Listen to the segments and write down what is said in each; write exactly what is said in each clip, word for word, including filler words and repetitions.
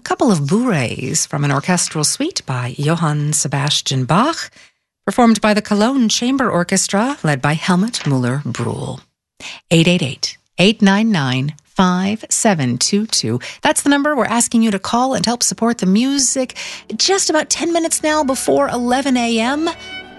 couple of bourrées from an orchestral suite by Johann Sebastian Bach, performed by the Cologne Chamber Orchestra, led by Helmut Müller-Brühl. eight eight eight, eight nine nine, five seven two two. That's the number we're asking you to call and help support the music. Just about ten minutes now before eleven a.m.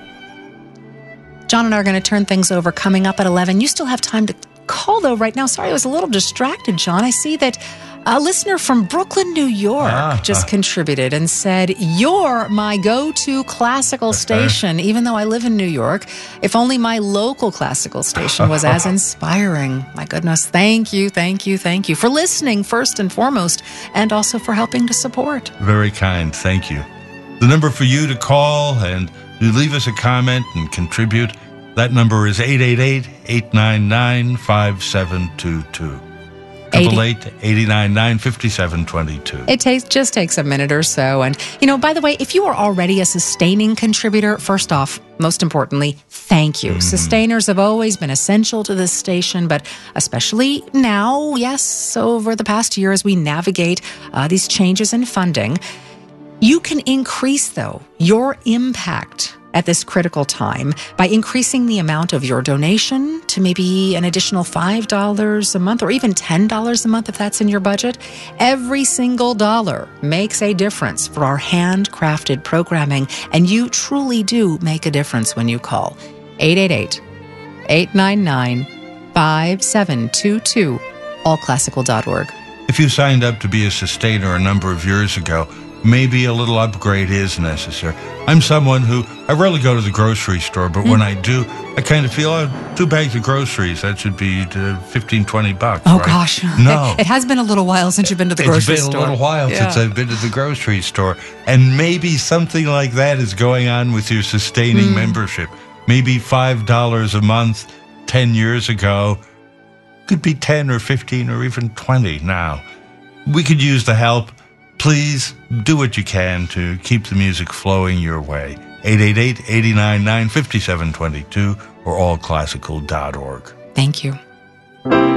John and I are going to turn things over coming up at eleven. You still have time to call, though, right now. Sorry, I was a little distracted, John. I see that a listener from Brooklyn, New York ah, just uh. contributed and said, "You're my go-to classical station, even though I live in New York. If only my local classical station was as inspiring." My goodness, thank you, thank you, thank you for listening, first and foremost, and also for helping to support. Very kind, thank you. The number for you to call and to leave us a comment and contribute, that number is eight eight eight, eight nine nine, five seven two two. eight eight eight, eight nine nine, five seven two two. It takes just takes a minute or so. And, you know, by the way, if you are already a sustaining contributor, first off, most importantly, thank you. Mm-hmm. Sustainers have always been essential to this station, but especially now, yes, over the past year as we navigate uh, these changes in funding, you can increase, though, your impact at this critical time by increasing the amount of your donation to maybe an additional five dollars a month or even ten dollars a month if that's in your budget. Every single dollar makes a difference for our handcrafted programming, and you truly do make a difference when you call eight eight eight, eight nine nine, five seven two two, all classical dot org. If you signed up to be a sustainer a number of years ago, maybe a little upgrade is necessary. I'm someone who, I rarely go to the grocery store, but mm. when I do, I kind of feel, oh, two bags of groceries, that should be uh, fifteen, twenty bucks. Oh, right? gosh. No. It, it has been a little while since you've been to the grocery store. It's been store. a little while yeah. since I've been to the grocery store. And maybe something like that is going on with your sustaining mm. membership. Maybe five dollars a month ten years ago could be ten or fifteen or even twenty now. We could use the help. Please do what you can to keep the music flowing your way. eight eight eight, eight nine nine, five seven two two or all classical dot org. Thank you.